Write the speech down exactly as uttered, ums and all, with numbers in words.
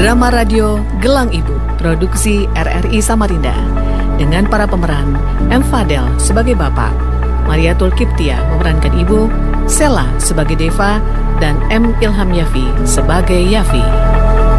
Drama radio Gelang Ibu, produksi R R I Samarinda, dengan para pemeran M. Fadel sebagai Bapak, Mariatul Kiptia memerankan Ibu, Sela sebagai Deva, dan M. Ilham Yafi sebagai Yafi.